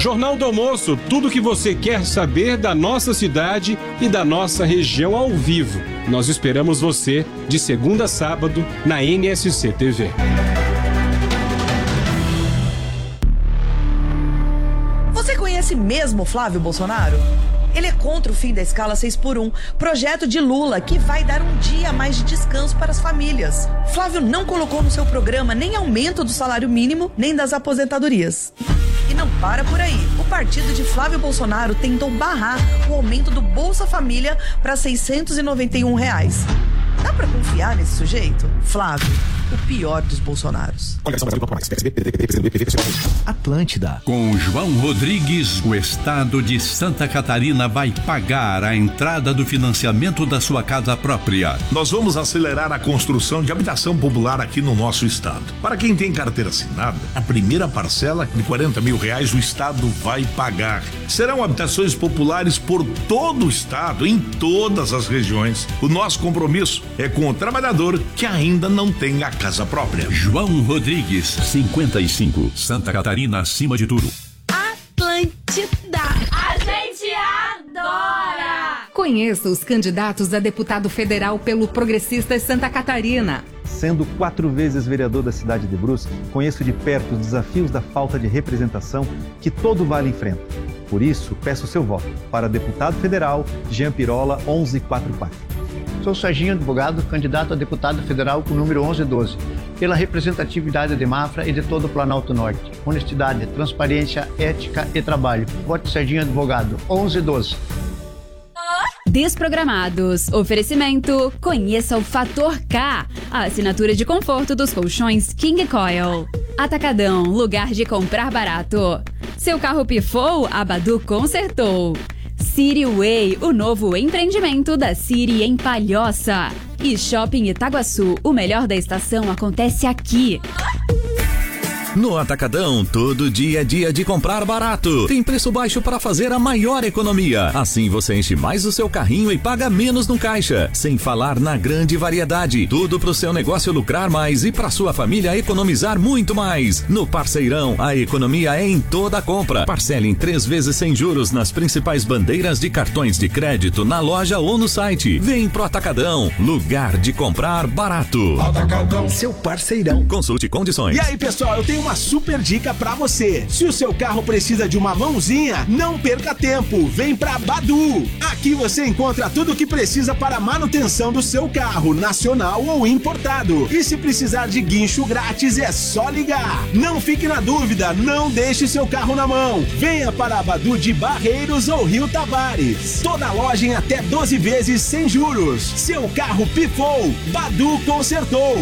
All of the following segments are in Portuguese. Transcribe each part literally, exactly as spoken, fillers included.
Jornal do Almoço, tudo o que você quer saber da nossa cidade e da nossa região ao vivo. Nós esperamos você de segunda a sábado na N S C T V. Você conhece mesmo Flávio Bolsonaro? Ele é contra o fim da escala seis por um, projeto de Lula que vai dar um dia a mais de descanso para as famílias. Flávio não colocou no seu programa nem aumento do salário mínimo, nem das aposentadorias. E não para por aí. O partido de Flávio Bolsonaro tentou barrar o aumento do Bolsa Família para seiscentos e noventa e um reais. Dá pra confiar nesse sujeito? Flávio, o pior dos Bolsonaros. Atlântida. Com João Rodrigues, o estado de Santa Catarina vai pagar a entrada do financiamento da sua casa própria. Nós vamos acelerar a construção de habitação popular aqui no nosso estado. Para quem tem carteira assinada, a primeira parcela de quarenta mil reais o estado vai pagar. Serão habitações populares por todo o estado, em todas as regiões. O nosso compromisso é com o trabalhador que ainda não tem a casa própria. João Rodrigues, cinquenta e cinco, Santa Catarina acima de tudo. Atlântida. A gente adora! Conheça os candidatos a deputado federal pelo Progressistas Santa Catarina. Sendo quatro vezes vereador da cidade de Brusque, conheço de perto os desafios da falta de representação que todo vale enfrenta. Por isso, peço seu voto para deputado federal Jean Pirola onze quarenta e quatro. Sou Serginho Advogado, candidato a deputado federal com o número onze doze, pela representatividade de Mafra e de todo o Planalto Norte. Honestidade, transparência, ética e trabalho. Vote Serginho Advogado, onze doze. Desprogramados. Oferecimento. Conheça o Fator K. A assinatura de conforto dos colchões King Coil. Atacadão. Lugar de comprar barato. Seu carro pifou? A Badu consertou. City Way, o novo empreendimento da City em Palhoça. E Shopping Itaguaçu, o melhor da estação acontece aqui. No Atacadão, todo dia é dia de comprar barato. Tem preço baixo para fazer a maior economia. Assim você enche mais o seu carrinho e paga menos no caixa. Sem falar na grande variedade. Tudo para o seu negócio lucrar mais e para sua família economizar muito mais. No Parceirão, a economia é em toda a compra. Parcele em três vezes sem juros nas principais bandeiras de cartões de crédito na loja ou no site. Vem pro Atacadão, lugar de comprar barato. Atacadão, seu parceirão. Consulte condições. E aí, pessoal, eu tenho uma super dica pra você. Se o seu carro precisa de uma mãozinha, não perca tempo. Vem pra Badu. Aqui você encontra tudo o que precisa para a manutenção do seu carro, nacional ou importado. E se precisar de guincho grátis, é só ligar. Não fique na dúvida, não deixe seu carro na mão. Venha para a Badu de Barreiros ou Rio Tavares. Toda loja em até doze vezes sem juros. Seu carro pifou, Badu consertou.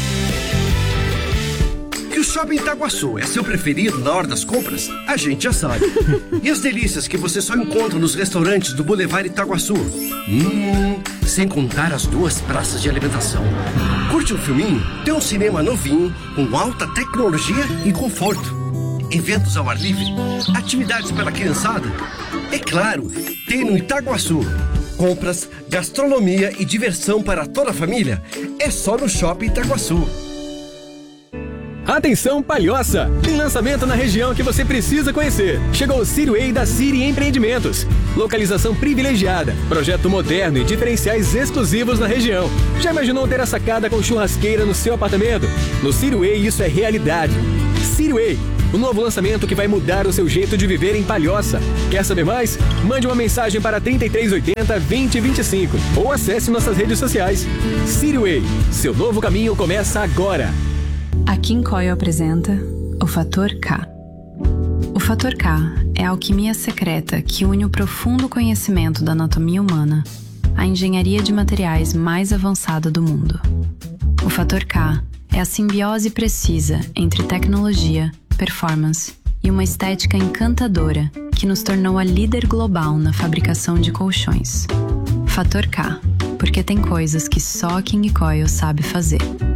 Que o Shopping Itaguaçu é seu preferido na hora das compras, a gente já sabe. E as delícias que você só encontra nos restaurantes do Boulevard Itaguaçu. Hum, sem contar as duas praças de alimentação. Curte um filminho? Tem um cinema novinho, com alta tecnologia e conforto. Eventos ao ar livre, atividades para a criançada. É claro, tem no Itaguaçu. Compras, gastronomia e diversão para toda a família é só no Shopping Itaguaçu. Atenção, Palhoça! Tem lançamento na região que você precisa conhecer. Chegou o City Way da City Empreendimentos. Localização privilegiada, projeto moderno e diferenciais exclusivos na região. Já imaginou ter a sacada com churrasqueira no seu apartamento? No City Way isso é realidade. City Way, o novo lançamento que vai mudar o seu jeito de viver em Palhoça. Quer saber mais? Mande uma mensagem para trinta e três oitenta, vinte, vinte e cinco ou acesse nossas redes sociais. City Way, seu novo caminho começa agora. A King Coil apresenta o Fator K. O Fator K é a alquimia secreta que une o profundo conhecimento da anatomia humana à engenharia de materiais mais avançada do mundo. O Fator K é a simbiose precisa entre tecnologia, performance e uma estética encantadora que nos tornou a líder global na fabricação de colchões. Fator K, porque tem coisas que só a King Coil sabe fazer.